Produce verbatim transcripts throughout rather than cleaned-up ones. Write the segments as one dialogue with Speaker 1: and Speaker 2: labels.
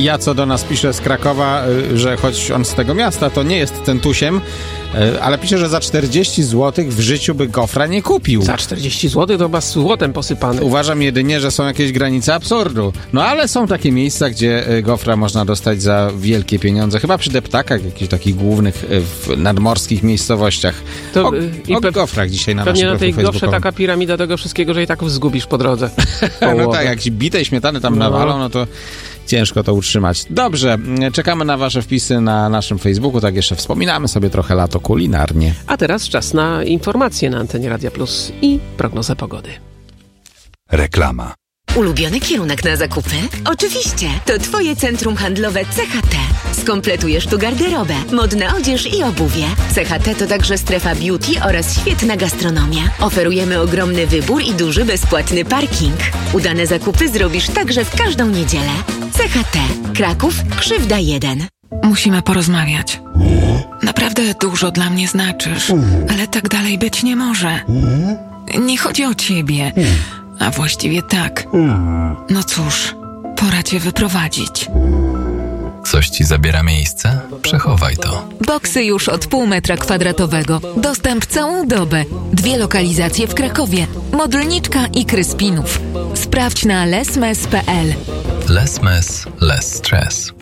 Speaker 1: Ja co do nas pisze z Krakowa, że choć on z tego miasta, to nie jest centusiem, ale pisze, że za czterdzieści złotych w życiu by gofra nie kupił.
Speaker 2: Za czterdzieści złotych to chyba złotem posypany.
Speaker 1: Uważam jedynie, że są jakieś granice absurdu. No ale są takie miejsca, gdzie gofra można dostać za wielkie pieniądze. Chyba przy deptakach, jakichś takich głównych w nadmorskich miejscowościach. To, o
Speaker 2: i
Speaker 1: o
Speaker 2: pe-
Speaker 1: gofrach dzisiaj na
Speaker 2: pewnie
Speaker 1: naszym
Speaker 2: na tej
Speaker 1: profilu
Speaker 2: gofrze taka piramida tego wszystkiego, że i tak zgubisz po drodze.
Speaker 1: No tak, jak bitej śmietany tam no. nawalą, no to ciężko to utrzymać. Dobrze, czekamy na wasze wpisy na naszym Facebooku, tak jeszcze wspominamy sobie trochę lato kulinarnie.
Speaker 2: A teraz czas na informacje na antenie Radia Plus i prognozę pogody.
Speaker 3: Reklama.
Speaker 4: Ulubiony kierunek na zakupy? Oczywiście! To Twoje centrum handlowe C H T. Skompletujesz tu garderobę, modna odzież i obuwie. C H T to także strefa beauty oraz świetna gastronomia. Oferujemy ogromny wybór i duży bezpłatny parking. Udane zakupy zrobisz także w każdą niedzielę. C H T. Kraków, Krzywda jeden.
Speaker 5: Musimy porozmawiać. Naprawdę dużo dla mnie znaczysz, ale tak dalej być nie może. Nie chodzi o ciebie, a właściwie tak. No cóż, pora cię wyprowadzić.
Speaker 3: Coś ci zabiera miejsce? Przechowaj to.
Speaker 5: Boksy już od pół metra kwadratowego. Dostęp całą dobę. Dwie lokalizacje w Krakowie. Modlniczka i Kryspinów. Sprawdź na lesmes kropka p l.
Speaker 3: Lesmes, less stress.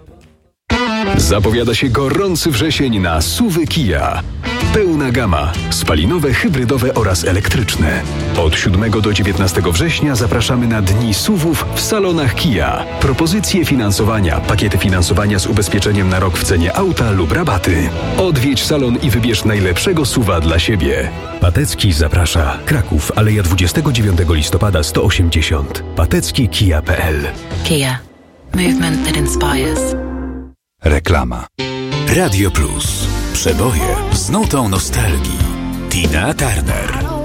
Speaker 6: Zapowiada się gorący wrzesień na SUVy Kia. Pełna gama, spalinowe, hybrydowe oraz elektryczne. Od siódmego do dziewiętnastego września zapraszamy na Dni SUVów w salonach Kia. Propozycje finansowania, pakiety finansowania z ubezpieczeniem na rok w cenie auta lub rabaty. Odwiedź salon i wybierz najlepszego SUVa dla siebie. Patecki zaprasza. Kraków, Aleja dwudziestego dziewiątego listopada sto osiemdziesiąt. patecki kia kropka p l.
Speaker 5: Kia. Movement that inspires.
Speaker 3: Reklama.
Speaker 7: Radio Plus. Przeboje z nutą nostalgii. Tina Turner.